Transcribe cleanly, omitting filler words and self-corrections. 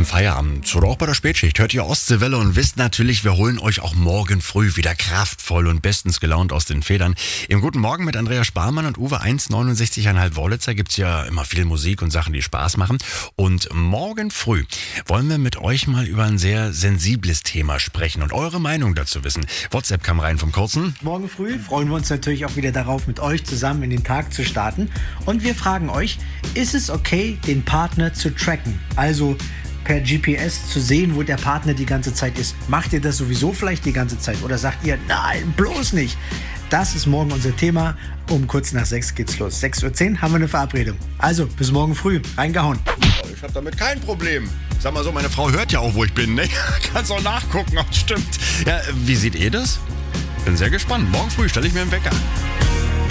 Feierabend oder auch bei der Spätschicht hört ihr Ostseewelle und wisst natürlich, wir holen euch auch morgen früh wieder kraftvoll und bestens gelaunt aus den Federn. Im Guten Morgen mit Andrea Sparmann und Uwe 1,69,5 Wörlitzer gibt's ja immer viel Musik und Sachen, die Spaß machen. Und morgen früh wollen wir mit euch mal über ein sehr sensibles Thema sprechen und eure Meinung dazu wissen. WhatsApp kam rein vom Kurzen. Morgen früh freuen wir uns natürlich auch wieder darauf, mit euch zusammen in den Tag zu starten. Und wir fragen euch, ist es okay, den Partner zu tracken? Also per GPS zu sehen, wo der Partner die ganze Zeit ist. Macht ihr das sowieso vielleicht die ganze Zeit? Oder sagt ihr, nein, bloß nicht? Das ist morgen unser Thema. Um kurz nach 6 geht's los. 6:10 Uhr haben wir eine Verabredung. Also, bis morgen früh. Reingehauen. Ich habe damit kein Problem. Sag mal so, meine Frau hört ja auch, wo ich bin, ne? Kannst auch nachgucken, ob es stimmt. Ja, wie seht ihr das? Bin sehr gespannt. Morgen früh stelle ich mir einen Wecker.